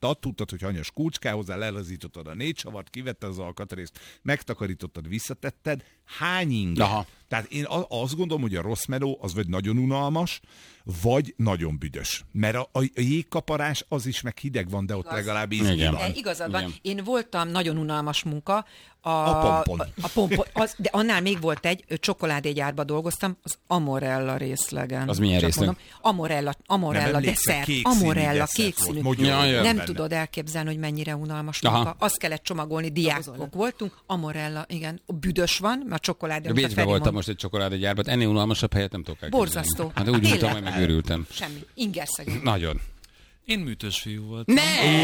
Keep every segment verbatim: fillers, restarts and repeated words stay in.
láttad, tudtad, hogy hanyas kulcs kell hozzá, lelazítottad a négy savart, kivetted az alkatrészt, megtakarítottad, visszatetted. Hány inger? Aha. Tehát én azt gondolom, hogy a rossz meló az vagy nagyon unalmas, vagy nagyon büdös. Mert a, a, a jégkaparás az is meg hideg van, de ott Igaz. legalább ízli van. Igazad van. Igen. Én voltam nagyon unalmas munka. A, a pompon. A, a pompon az, de annál még volt egy, csokoládégyárban dolgoztam, az Amorella részlegen. Az milyen részleg? Amorella, Amorella desszert. Amorella, kékszínű. Ja, nem benne. Tudod elképzelni, hogy mennyire unalmas munka. Aha. Azt kellett csomagolni, diákok voltunk. Amorella, igen. Büdös van, mert a csokoládé. Bécsben voltam most egy csokoládégyárban, ennél unalmasabb helyet nem tudok elképzelni. Borzasztó. Hát úgy mondtam, hogy megőrültem. Semmi. Ingerszegény. Nagyon. Én műtős fiú voltam. Ne!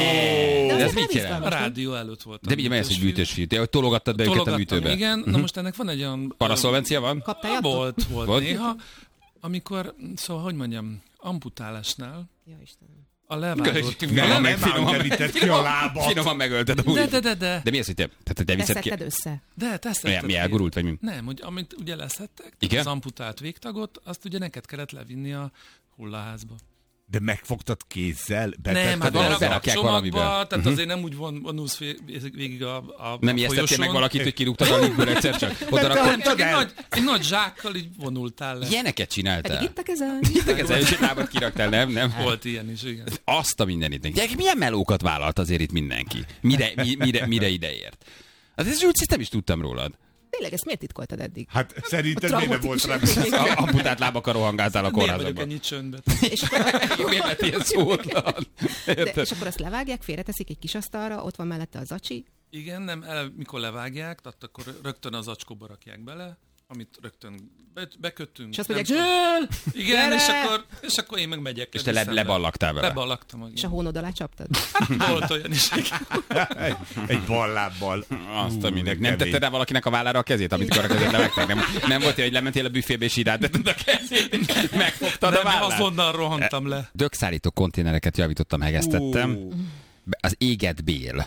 Oh! De ez mit jelent? A rádió előtt voltam. De mi ez, hogy műtős fiú? Te hogy tologattad be őket a műtőbe? Igen, uh-huh. Na most ennek van egy olyan... Paraszolvencia van? Kaptál volt, volt, volt néha. Amikor, szóval, hogy mondjam, amputálásnál ja, Istenem. A levágott... Nem, nem finoman vitted ki a lábat. Finoman megölted a de, de, de, de. De mi az, hogy te, te, te viszed ki? össze? De, te szedted Mi elgurult, vagy mi? Nem, hogy amit ugye leszedtek, az amputált végtagot, azt ugye neked kellett levinni a hullaházba. De megfogtad kézzel? Nem, hát berakják csomagba, tehát uh-huh. azért nem úgy von, vonulsz végig a, a Nem ijesztettél meg valakit, hogy kirúgtad a ligből egyszer csak? Oda nem, csak egy nagy, egy nagy zsákkal így vonultál le. Ilyeneket csináltál? Pedig itt a kezel. Itt a kezel, és egy lábat kiraktál, nem? nem? Volt ilyen is, igen. Azt a mindenit. Gyerek, milyen melókat vállalt azért itt mindenki? Mire, mi, mire, mire ideért? Hát ez úgy nem is tudtam rólad. Tényleg, ezt miért titkoltad eddig? Hát szerinted miért nem volt rá? Amputált lábakkal rohangáltál a kórházakban. Miért vagyok ennyit csöndbe? Miért lett ilyen szótlan? És akkor azt levágják, félreteszik egy kis asztalra, ott van mellette az acsi. Igen, nem, el, mikor levágják, tehát akkor rögtön az acskóba rakják bele, amit rögtön be, bekötünk. És azt mondják, zsöl! Igen, és akkor, és akkor én meg megyek. És te le, leballaktál vele? Leballagtam. Igen. És a hónod alá csaptad? Volt olyan is. egy, egy ballábbal. Azt a mindenki. Nem tetted rá valakinek a vállára a kezét, amit a kezét levágták? Nem, nem volt, hogy lementél a büfébe és így áttetted a kezét, megfogtad nem, a vállát? azonnal rohantam le. Dögszállító konténereket javítottam, hegesztettem. Uh. Az éget bél.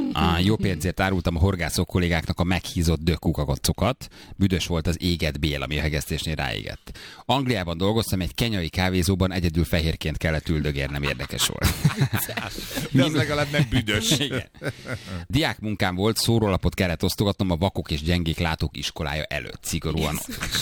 A jó pénzért árultam a horgászok kollégáknak a meghízott dökkukakacokat. Büdös volt az éget bél, ami a hegesztésnél ráégett. Angliában dolgoztam, egy kenyai kávézóban, egyedül fehérként kellett üldögérnem, érdekes volt. De az legalább nem büdös. Igen. Diák munkám volt, szórólapot kellett osztogatnom a vakok és gyengék látók iskolája előtt. Szigorúan.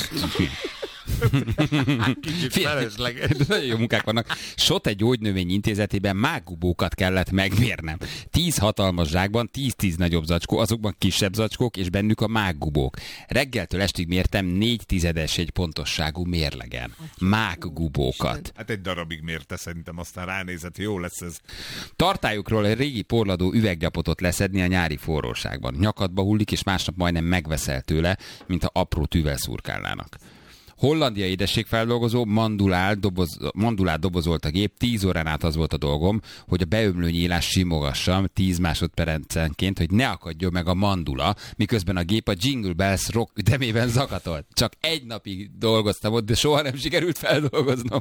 Kicsit felesleges. Nagyon jó munkák vannak. Sot egy gyógynövény intézetében mággubókat kellett megmérnem. Tíz hatalmas zsákban, tíz-tíz nagyobb zacskó, azokban kisebb zacskók, és bennük a mággubók. Reggeltől estig mértem négy tizedes egy pontosságú mérlegen. Mággubókat. Hát egy darabig mérte, szerintem aztán ránézett, jó lesz ez. Tartályukról egy régi porladó üveggyapotot leszedni a nyári forróságban. Nyakadba hullik, és másnap majdnem megveszel tőle, mint ha apró tűvel szurkálnának. Hollandia édességfeldolgozó, mandulál, doboz, mandulát dobozolt a gép, tíz órán át az volt a dolgom, hogy a beömlő nyílás simogassam tíz másodpercenként, hogy ne akadjon meg a mandula, miközben a gép a Jingle Bells rock ütemében zakatolt. Csak egy napig dolgoztam ott, de soha nem sikerült feldolgoznom.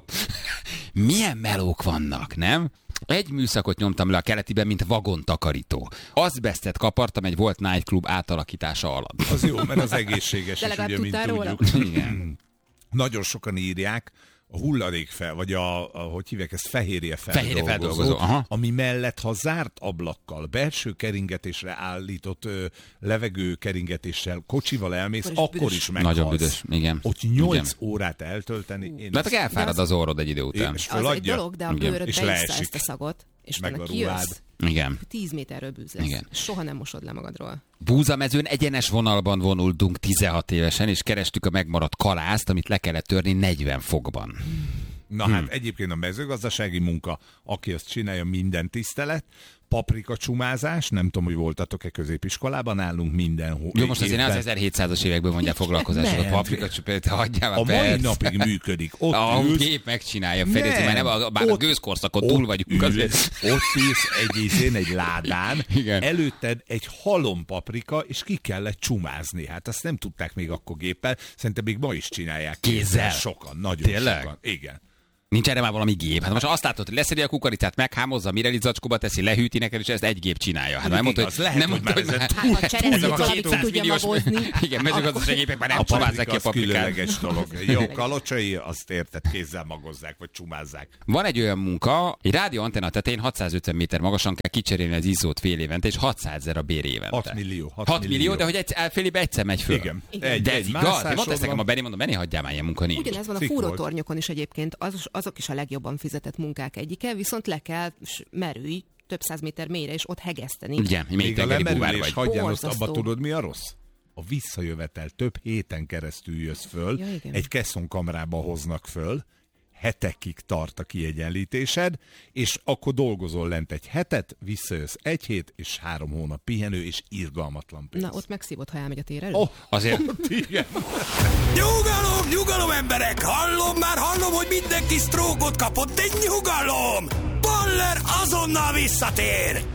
Milyen melók vannak, nem? Egy műszakot nyomtam le a keletiben, mint vagontakarító. Azbesztet kapartam egy volt nightclub átalakítása alatt. Az jó, mert az egészséges de is, ugye, mint róla? tudjuk. Igen. Nagyon sokan írják a hulladék fel, vagy a, a hogy hívják ezt, fehérje feldolgozó, fehérje feldolgozó aha. Ami mellett, ha zárt ablakkal, belső keringetésre állított ö, levegő keringetéssel, kocsival elmész, akkor, akkor is meghalsz. Nagyon büdös, igen. Ott nyolc órát eltölteni. Én de hát elfárad az orrod egy idő után. És az egy dolog, de a bőröd beissza ezt a szagot, és meg a kijössz. Igen. Tíz méterről bűz lesz. Igen. Soha nem mosod le magadról. Búzamezőn egyenes vonalban vonultunk tizenhat évesen, és kerestük a megmaradt kalászt, amit le kellett törni negyven fokban. Na hmm. hát egyébként a mezőgazdasági munka, aki azt csinálja, minden tisztelet. Paprika csumázás, nem tudom, hogy voltatok-e középiskolában, nálunk minden hó. Jó, most azért az ezerhétszázas évekből mondják foglalkozásokat. A paprika csupát, hagyjál már. A mai perc. Napig működik. Ott a ülsz, gép megcsinálja, Feri, már nem, a, bár a gőzkorszakon túl vagyunk. Ül, ott ülsz egy ízén, egy ládán, igen. Előtted egy halom paprika, és ki kellett csumázni. Hát azt nem tudták még akkor géppel, szerintem még ma is csinálják. Kézzel? Sokan, nagyon tényleg? Sokan. Igen. Nincs erre már valami gép. Hát most azt látod, hogy leszedi a kukoricát, meghámozza, Mirelit zacskóba teszi, lehűti neked, és ezt egy gép csinálja. Hát nem mondta, hogy lehet, nem mondta, hogy már túl, hát, ez a kétszáz milliós, igen, mezőgazdasági gépek már nem csumázzák ki a paprikát. Dolog. Jó, kalocsai, azt érted, kézzel magozzák, vagy csumázzák. Van egy olyan munka, egy rádióantenna tetején hatszázötven méter magasan kell kicserélni az izzót fél évente, és hatszázezer a bér évente. hat millió. hat millió, de hogy egy, fél évben egyszer megy föl. Igen. Egy, de ez igaz? Mondta ezt nekem a Benni, mondom, Benni, hagyjál már, ilyen munka nincs. Ugyanez van a fúrótornyokon is egyébként, az, azok is a legjobban fizetett munkák egyike, viszont le kell merülj több száz méter mélyre, és ott hegeszteni. Igen, még a lemerülés, hagyjál, azt abba tudod, mi a rossz? A visszajövetel több héten keresztül jössz föl, ja, egy kesszonkamrába hoznak föl, hetekig tart a kiegyenlítésed, és akkor dolgozol lent egy hetet, visszajössz egy hét, és három hónap pihenő, és irgalmatlan pénz. Na, ott megszívod, ha elmegy a tér elő? Oh, azért. Igen. Nyugalom, nyugalom emberek! Hallom már, hallom, hogy mindenki sztrókot kapott, de nyugalom! Baller azonnal visszatér!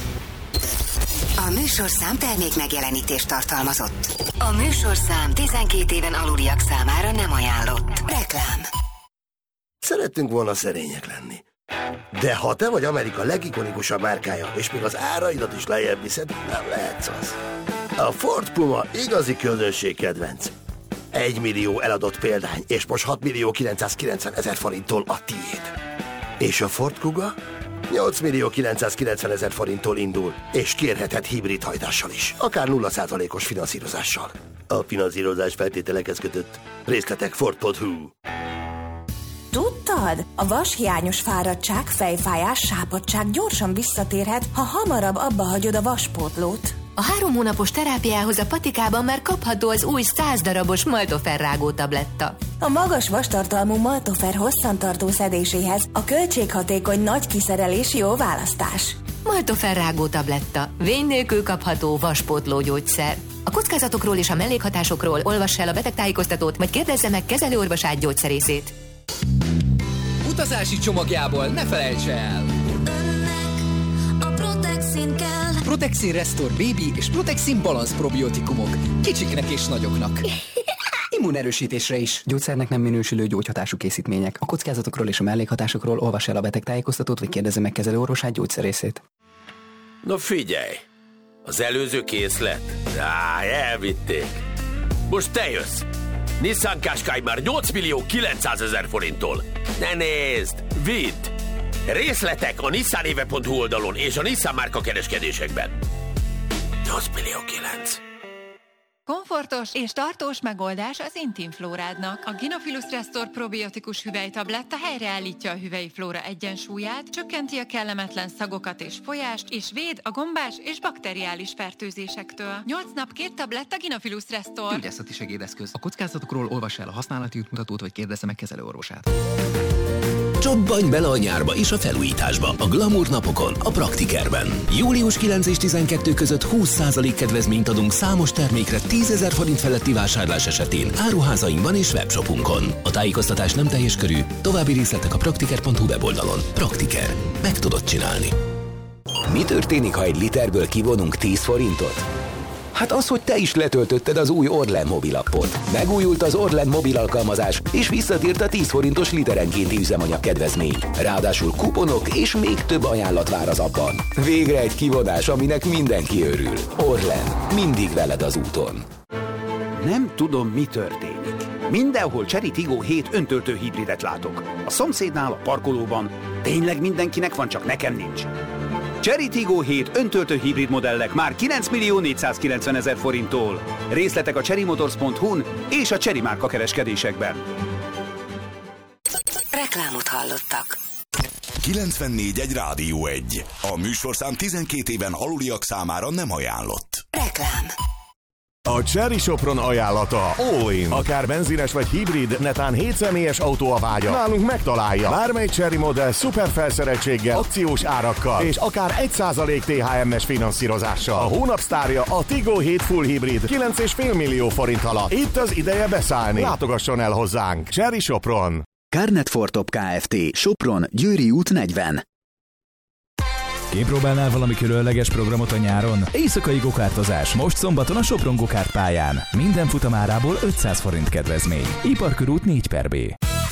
A műsorszám termék megjelenítést tartalmazott. A műsorszám tizenkét éven aluliak számára nem ajánlott. Reklám. Szerettünk volna szerények lenni. De ha te vagy Amerika legikonikusabb márkája, és még az áraidat is lejjebb viszed, nem lehetsz az. A Ford Puma igazi közönség kedvenc. Egy millió eladott példány, és most hat millió kilencszázkilencven ezer forinttól a tiéd. És a Ford Kuga nyolc millió kilencszázkilencven ezer forinttól indul, és kérheted hibrid hajtással is, akár nulla százalékos finanszírozással. A finanszírozás feltételekhez kötött. Részletek ford pont hu. Tudtad? A vashiányos fáradtság, fejfájás, sápadtság gyorsan visszatérhet, ha hamarabb abba hagyod a vaspótlót. A három hónapos terápiához a patikában már kapható az új száz darabos Maltofer rágó tabletta. A magas vastartalmú Maltofer hosszantartó szedéséhez a költséghatékony nagy kiszerelés jó választás. Maltofer rágó tabletta. Vény nélkül kapható vaspótló gyógyszer. A kockázatokról és a mellékhatásokról olvass el a betegtájékoztatót, vagy kérdezze meg kezelőorvosát gyógyszerészét. Utazási csomagjából ne felejts el! Önnek a Protexin kell. Protexin Restore Baby és Protexin Balance probiotikumok. Kicsiknek és nagyoknak. Immunerősítésre is. Gyógyszernek nem minősülő gyógyhatású készítmények. A kockázatokról és a mellékhatásokról olvass el a betegtájékoztatót, vagy kérdezze meg kezelőorvosát gyógyszerészét. Na figyelj! Az előző készlet? Á, elvitték. Most te jössz! Nissan Qashqai már nyolc millió kilencszázezer forinttól. Ne nézd! Vidd! Részletek a nissanéve pont hu oldalon és a Nissan márka kereskedésekben. nyolc millió kilenc. Komfortos és tartós megoldás az intim flórádnak. A Gynophilus Restore probiotikus hüvelytabletta helyreállítja a hüvelyi flóra egyensúlyát, csökkenti a kellemetlen szagokat és folyást, és véd a gombás és bakteriális fertőzésektől. nyolc nap két tabletta Gynophilus Restore. Gyógyászati segédeszköz. A kockázatokról olvass el a használati útmutatót, vagy kérdezze meg kezelőorvosát. Csobbanj bele a nyárba és a felújításba a Glamour napokon, a Praktikerben. július kilencedike és tizenkettő között húsz százalék kedvezményt adunk számos termékre tízezer forint feletti vásárlás esetén áruházainkban és webshopunkon. A tájékoztatás nem teljes körű, további részletek a praktiker pont hu weboldalon. Praktiker. Meg tudod csinálni. Mi történik, ha egy literből kivonunk tíz forintot? Hát az, hogy te is letöltötted az új Orlen mobilappot. Megújult az Orlen mobil alkalmazás, és visszatért a tíz forintos literenkénti üzemanyag kedvezmény. Ráadásul kuponok és még több ajánlat vár az appban. Végre egy kivonás, aminek mindenki örül. Orlen. Mindig veled az úton. Nem tudom, mi történik. Mindenhol Chery Tiggo hét öntöltő hibridet látok. A szomszédnál, a parkolóban. Tényleg mindenkinek van, csak nekem nincs. Chery Tiggo hét öntöltő hibrid modellek már kilenc millió négyszázkilencven ezer forinttól. Részletek a chery motors pont hu-n és a Chery márka kereskedésekben. Reklámot hallottak. kilencvennégy egy Rádió egy. A műsorszám tizenkét éven aluliak számára nem ajánlott. Reklám. A Chery Sopron ajánlata All-in. Akár benzines vagy hibrid, netán hét személyes autó a vágya. Nálunk megtalálja. Bármely Chery modell szuper felszereltséggel, akciós árakkal, és akár egy százalék té há em-es finanszírozással. A hónap sztárja a Tiggo hét Full Hibrid kilenc egész öt millió forint alatt. Itt az ideje beszállni. Látogasson el hozzánk. Chery Sopron. Carnet Fortop Kft. Sopron, Győri út negyven. Kipróbálnál valami különleges programot a nyáron? Éjszakai gokártozás most szombaton a Sopron Gokárt pályán. Minden futamárából ötszáz forint kedvezmény. Iparkörút négy per B.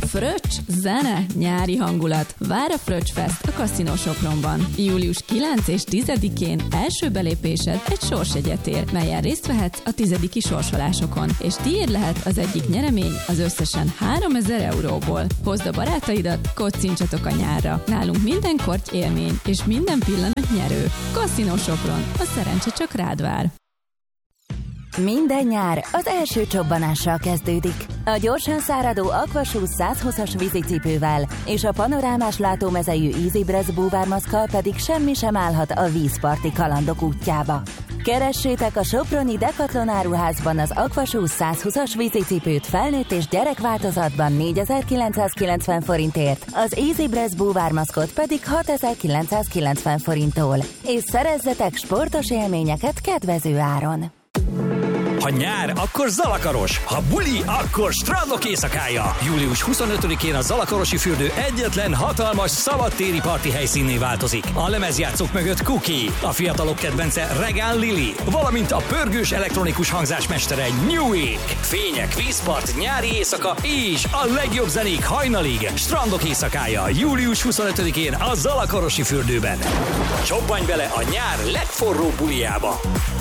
Fröccs, zene, nyári hangulat. Vár a Fröccs Fest a Casino Sopronban. július kilencedikén és tizedikén első belépésed egy sorsjegyet ér, melyen részt vehetsz a tizediki sorsolásokon, és tiéd lehet az egyik nyeremény az összesen háromezer euróból. Hozd a barátaidat, kocincsatok a nyárra. Nálunk minden korty élmény, és minden pillanat nyerő. Casino Sopron, a szerencse csak rád vár. Minden nyár az első csobbanással kezdődik. A gyorsan száradó Aquashoes százhúszas vízicipővel és a panorámás látómezejű EasyBreath búvármaszkkal pedig semmi sem állhat a vízparti kalandok útjába. Keressétek a soproni Decathlon áruházban az Aquashoes százhúszas vízicipőt felnőtt és gyerek változatban négyezer-kilencszázkilencven forintért, az EasyBreath búvármaszkot pedig hatezer-kilencszázkilencven forinttól. És szerezzetek sportos élményeket kedvező áron. Ha nyár, akkor Zalakaros, ha buli, akkor strandok éjszakája. július huszonötödikén a Zalakarosi fürdő egyetlen hatalmas szabadtéri parti helyszínné változik. A lemezjátszók mögött Cookie, a fiatalok kedvence Regán Lili, valamint a pörgős elektronikus hangzásmestere Newick. Fények, vízpart, nyári éjszaka és a legjobb zenék hajnalig. Strandok éjszakája. július huszonötödikén a Zalakarosi fürdőben. Csobbanj bele a nyár legforróbb bulijába.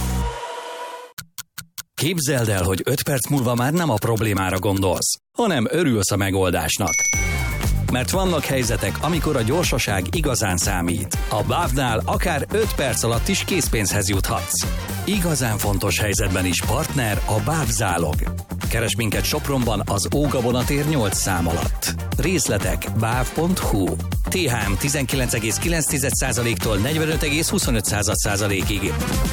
Képzeld el, hogy öt perc múlva már nem a problémára gondolsz, hanem örülsz a megoldásnak. Mert vannak helyzetek, amikor a gyorsaság igazán számít. A bávnál akár öt perc alatt is készpénzhez juthatsz. Igazán fontos helyzetben is partner a BÁV Zálog. Keresd minket Sopronban az Ógabonatér nyolc szám alatt. Részletek báv pont hu. té há em tizenkilenc egész kilenc százaléktól negyvenöt egész huszonöt százalékig.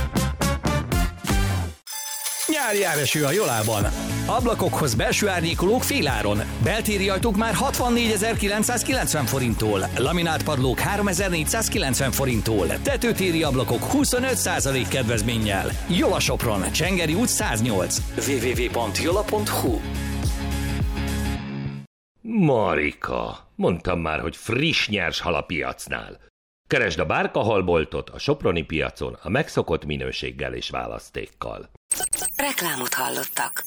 Nyári áreső a Jolában. Ablakokhoz belső árnyékolók féláron. Beltéri ajtók már hatvannégyezer-kilencszázkilencven forinttól. Laminált padlók háromezer-négyszázkilencven forinttól. Tetőtéri ablakok huszonöt százalék kedvezménnyel. Jola Sopron, Csengeri út száznyolc. double-u double-u double-u pont jola pont hu. Marika, mondtam már, hogy friss nyers hal a piacnál. Keresd a Bárkahalboltot a soproni piacon a megszokott minőséggel és választékkal. Reklámot hallottak.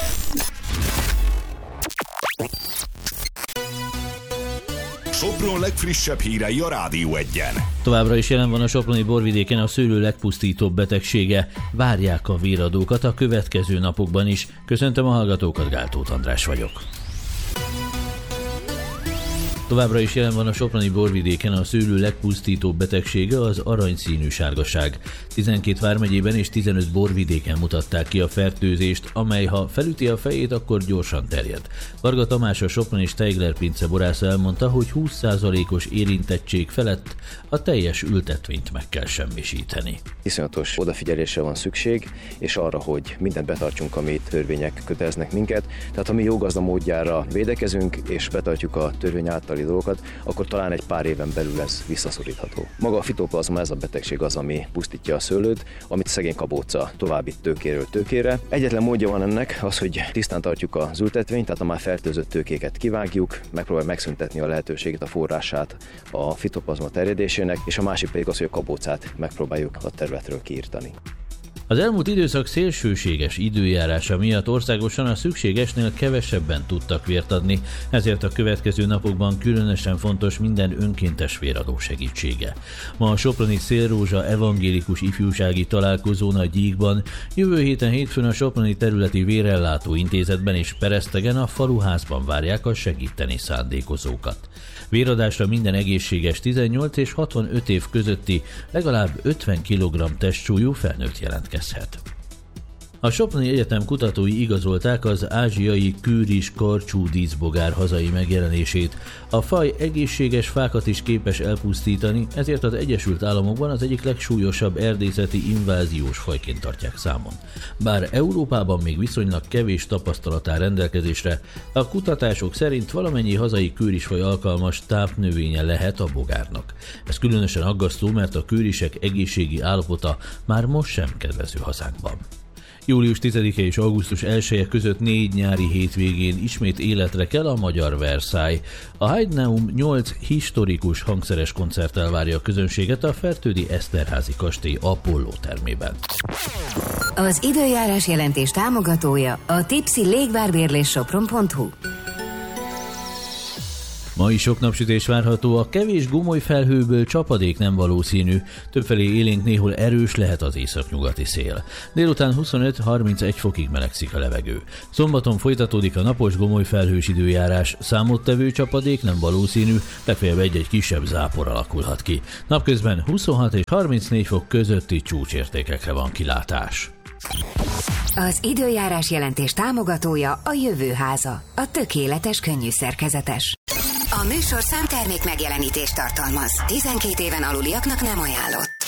Sopron legfrissebb hírei a Rádió egyen. Továbbra is jelen van a soproni borvidéken a szőlő legpusztítóbb betegsége. Várják a véradókat a következő napokban is. Köszöntöm a hallgatókat, Gáltóth András vagyok. Továbbra is jelen van a soproni borvidéken a szőlő legpusztítóbb betegsége, az aranyszínű sárgaság. tizenkét vármegyében és tizenöt borvidéken mutatták ki a fertőzést, amely ha felüti a fejét, akkor gyorsan terjed. Varga Tamás, a Sopron és Teigler pince borásza elmondta, hogy húsz százalékos érintettség felett a teljes ültetvényt meg kell semmisíteni. Iszonyatos odafigyelésre van szükség, és arra, hogy mindent betartsunk, amit törvények köteleznek minket. Tehát ha mi jó gazda módjára védekezünk, és betartjuk a törvény által dolgokat, akkor talán egy pár éven belül ez visszaszorítható. Maga a fitoplazma, ez a betegség az, ami pusztítja a szőlőt, amit a szegény kabóca továbbít tőkéről tőkére. Egyetlen módja van ennek az, hogy tisztán tartjuk az ültetvényt, tehát a már fertőzött tőkéket kivágjuk, megpróbáljuk megszüntetni a lehetőséget, a forrását a fitoplazma terjedésének, és a másik pedig az, hogy a kabócát megpróbáljuk a területről kiirtani. Az elmúlt időszak szélsőséges időjárása miatt országosan a szükségesnél kevesebben tudtak vért adni, ezért a következő napokban különösen fontos minden önkéntes véradó segítsége. Ma a soproni Szélrózsa evangélikus ifjúsági találkozón a Gyíkban, jövő héten hétfőn a soproni területi vérellátó intézetben és Peresztegen a faluházban várják a segíteni szándékozókat. Véradásra minden egészséges tizennyolc és hatvanöt év közötti legalább ötven kilogramm testsúlyú felnőtt jelentkezhet. A Soproni Egyetem kutatói igazolták az ázsiai kőris karcsú díszbogár hazai megjelenését. A faj egészséges fákat is képes elpusztítani, ezért az Egyesült Államokban az egyik legsúlyosabb erdészeti inváziós fajként tartják számon. Bár Európában még viszonylag kevés tapasztalat áll rendelkezésre, a kutatások szerint valamennyi hazai kőrisfaj alkalmas tápnövénye lehet a bogárnak. Ez különösen aggasztó, mert a kőrisek egészségi állapota már most sem kedvező hazánkban. július tizedike és augusztus elseje között négy nyári hétvégén ismét életre kell a magyar Versailles. A Heideneum nyolc historikus hangszeres koncerttel várja a közönséget a fertődi Eszterházy kastély Apollo termében. Az időjárás jelentés támogatója a Tipsy légvárbérlés sopron pont hu. Ma is sok napsütés várható, a kevés gomoly felhőből csapadék nem valószínű, többfelé élénk néhol erős lehet az északnyugati szél. Délután huszonöt-harmincegy fokig melegszik a levegő. Szombaton folytatódik a napos gomoly felhős időjárás, számottevő csapadék nem valószínű, legfeljebb egy-egy kisebb zápor alakulhat ki. Napközben huszonhat és harmincnégy fok közötti csúcsértékekre van kilátás. Az időjárás jelentés támogatója a Jövőháza, a tökéletes könnyű szerkezetes. A műsor számtermék megjelenítést tartalmaz. tizenkét éven aluliaknak nem ajánlott.